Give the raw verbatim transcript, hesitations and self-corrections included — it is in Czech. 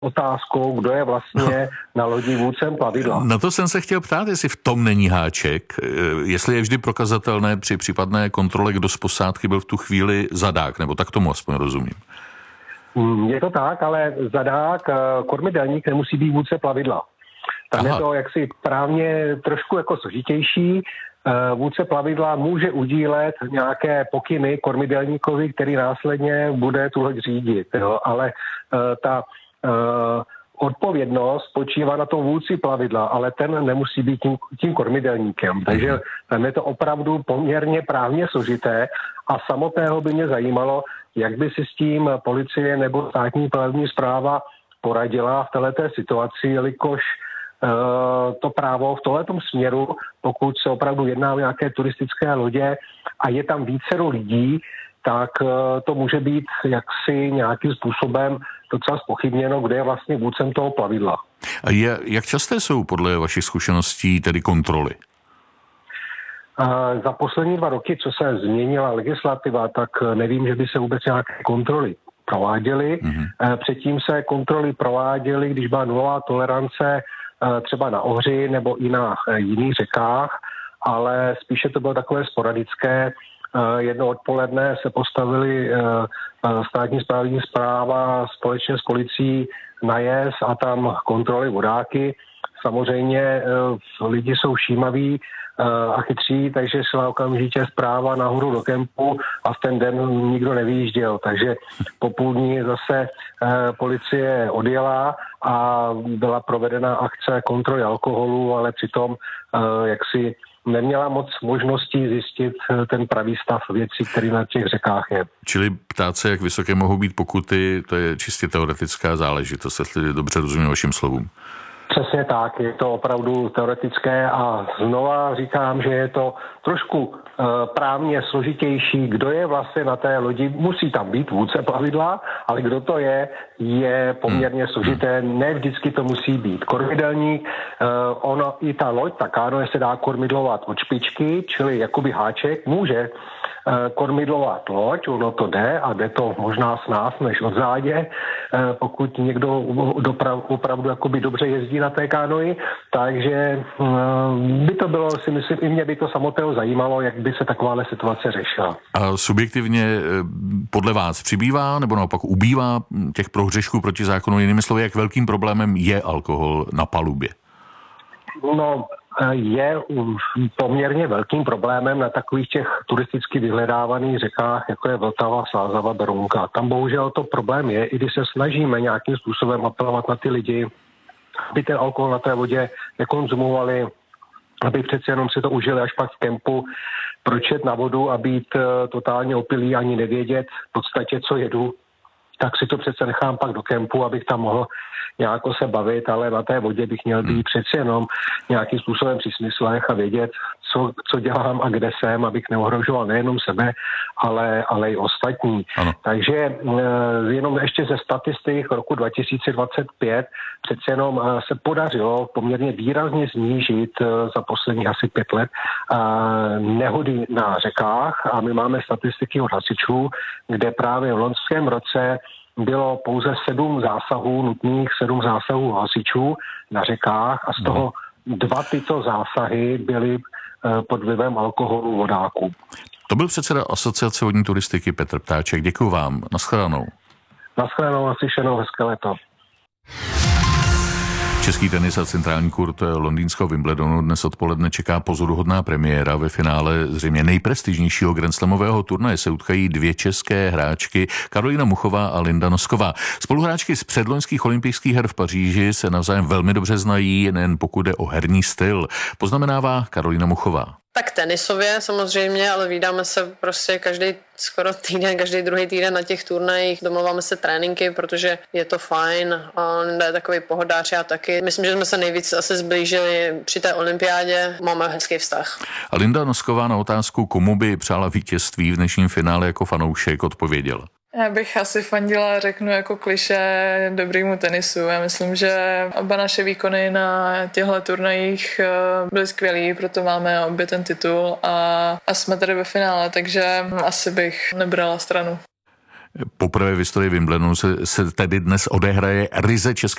otázkou, kdo je vlastně na lodi vůdcem plavidla. Na to jsem se chtěl ptát, jestli v tom není háček, jestli je vždy prokazatelné při případné kontrole, kdo z posádky byl v tu chvíli zadák, nebo tak tomu aspoň rozumím. Je to tak, ale zadák, kormidelník nemusí být vůdce plavidla. Tam Aha. je to jaksi právně trošku jako složitější. Vůdce plavidla může udílet nějaké pokyny kormidelníkovi, který následně bude tu loď řídit. Jo? Ale ta odpovědnost spočívá na tom vůdci plavidla, ale ten nemusí být tím, tím kormidelníkem. Takže tam je to opravdu poměrně právně složité a samotného by mě zajímalo, jak by si s tím policie nebo státní plavební správa poradila v této situaci, jelikož to právo v tomhletom směru, pokud se opravdu jedná o nějaké turistické lodě a je tam vícero lidí, tak to může být jaksi nějakým způsobem docela zpochybněno, kde je vlastně vůdcem toho plavidla. A je, jak časté jsou podle vašich zkušeností tedy kontroly? Za poslední dva roky, co se změnila legislativa, tak nevím, že by se vůbec nějaké kontroly prováděly. Mm-hmm. Předtím se kontroly prováděly, když byla nulová tolerance třeba na Ohři nebo i na jiných řekách, ale spíše to bylo takové sporadické. Jedno odpoledne se postavili státní správní správa společně s policií na jez a tam kontroly vodáky. Samozřejmě lidi jsou všímaví a chytří, takže šla okamžitě zpráva nahoru do kempu a v ten den nikdo nevyjížděl. Takže po půl dní zase policie odjela a byla provedena akce kontroly alkoholu, ale přitom jaksi neměla moc možností zjistit ten pravý stav věcí, který na těch řekách je. Čili ptát se, jak vysoké mohou být pokuty, to je čistě teoretická záležitost, jestli dobře rozumím vašim slovům. Přesně tak, je to opravdu teoretické a znova říkám, že je to trošku uh, právně složitější, kdo je vlastně na té lodi, musí tam být vůdce plavidla, ale kdo to je, je poměrně složité, ne vždycky to musí být kormidelník, uh, ono i ta loď, ta kánoe se dá kormidlovat od špičky, čili jakoby háček, může kormidlovat loď, ono to jde a jde to možná s nás než od zádě, pokud někdo doprav, opravdu jakoby dobře jezdí na té kánoji, takže by to bylo, si myslím, i mě by to samotného zajímalo, jak by se takováhle situace řešila. A subjektivně podle vás přibývá nebo naopak ubývá těch prohřešků proti zákonu, jinými slovy, jak velkým problémem je alkohol na palubě? No, je poměrně velkým problémem na takových těch turisticky vyhledávaných řekách, jako je Vltava, Slázava, Berounka. Tam bohužel to problém je, i když se snažíme nějakým způsobem apelovat na ty lidi, aby ten alkohol na té vodě nekonzumovali, aby přece jenom si to užili až pak v kempu, proč jet na vodu a být totálně opilý, ani nevědět v podstatě, co jedu, tak si to přece nechám pak do kempu, abych tam mohl nějak se bavit, ale na té vodě bych měl být přeci jenom nějakým způsobem při smyslech a vědět, co, co dělám a kde jsem, abych neohrožoval nejenom sebe, ale, ale i ostatní. Ano. Takže e, jenom ještě ze statistik roku dva tisíce dvacet pět přeci jenom e, se podařilo poměrně výrazně snížit e, za posledních asi pět let e, nehody na řekách a my máme statistiky od hasičů, kde právě v loňském roce bylo pouze sedm zásahů, nutných sedm zásahů hasičů na řekách a z toho dva tyto zásahy byly pod vlivem alkoholu vodáků. To byl předseda Asociace vodní turistiky Petr Ptáček. Děkuji vám. Naschledanou. Naschledanou, naslyšenou, hezké léto. Český tenis a centrální kurt londýnského Wimbledonu dnes odpoledne čeká pozoruhodná premiéra. Ve finále zřejmě nejprestižnějšího grandslamového turnaje se utkají dvě české hráčky, Karolína Muchová a Linda Nosková. Spoluhráčky z předloňských olympijských her v Paříži se navzájem velmi dobře znají, nejen pokud jde o herní styl, poznamenává Karolína Muchová. Tak tenisově samozřejmě, ale vídáme se prostě každý skoro týden, každý druhý týden na těch turnajích, domluváme se tréninky, protože je to fajn a Linda je takový pohodář, já taky. Myslím, že jsme se nejvíc asi zblížili při té olympiádě, máme hezký vztah. A Linda Nosková na otázku, komu by přála vítězství v dnešním finále jako fanoušek, odpověděla. Já bych asi fandila, řeknu jako klišé, dobrýmu tenisu. Já myslím, že oba naše výkony na těchto turnajích byly skvělý, proto máme obě ten titul a, a jsme tady ve finále, takže asi bych nebrala stranu. Poprvé v historii Wimbledonu se, se tedy dnes odehraje ryze české